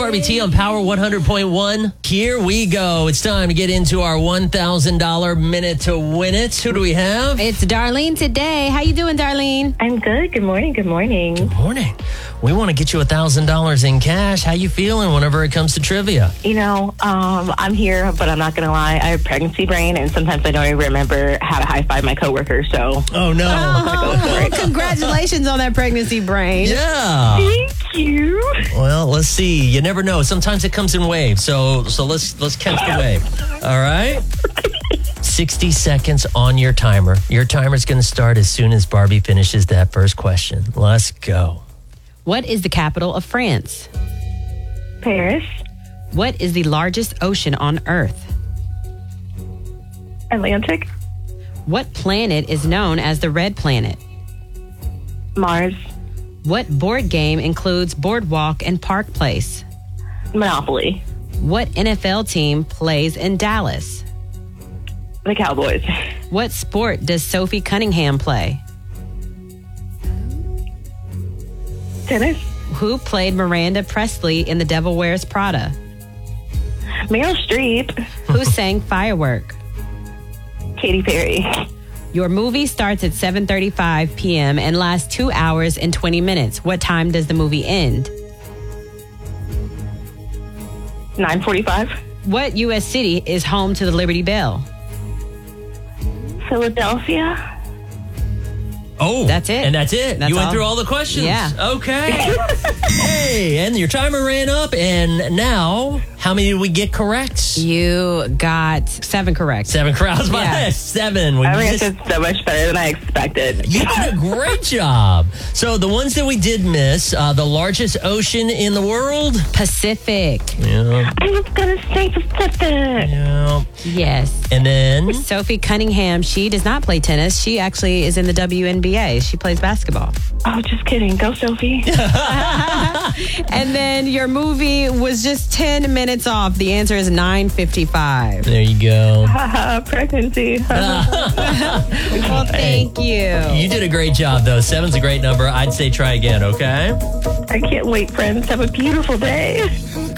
Barbie T on Power 100.1. Here we go. It's time to get into our $1,000 minute to win it. Who do we have? It's Darlene today. How you doing, Darlene? I'm good. Good morning. Good morning. Good morning. We want to get you $1,000 in cash. How you feeling whenever it comes to trivia? I'm here, but I'm not going to lie. I have pregnancy brain, and sometimes I don't even remember how to high five my coworker. So, Oh, no. Congratulations on that pregnancy brain. Yeah. thank you. Well, let's see. You never know. Sometimes it comes in waves. So let's catch the wave. All right? 60 seconds on your timer. Your timer's going to start as soon as Barbie finishes that first question. Let's go. What is the capital of France? Paris, What is the largest ocean on Earth? Atlantic, What planet is known as the red planet? Mars, What board game includes Boardwalk and Park Place? Monopoly, What NFL team plays in Dallas? the Cowboys, What sport does Sophie Cunningham play? tennis, Who played Miranda Presley in The Devil Wears Prada? Meryl Streep, Who sang Firework? Katy Perry, Your movie starts at 7:35 p.m. and lasts 2 hours and 20 minutes. What time does the movie end? 9:45, What U.S. city is home to the Liberty Bell? Philadelphia. Oh, That's it. And that's it. That's You went all. through all the questions. Yeah. Okay. Hey, and your timer ran up. And now, how many did we get correct? You got 7 correct. 7 crowds by Yeah. 7. We I missed- answered so much better than I expected. You did a great job. So the ones that we did miss, the largest ocean in the world. Pacific. Yeah. I was going to say Pacific. Yeah. Yes. And then, Sophie Cunningham, she does not play tennis. She actually is in the WNBA. She plays basketball. Oh, just kidding. Go, Sophie. And then your movie was just 10 minutes off. The answer is 9:55. there you go. Pregnancy. Well, thank you. You did a great job, though. 7's a great number. I'd say try again, okay? I can't wait, friends. Have a beautiful day.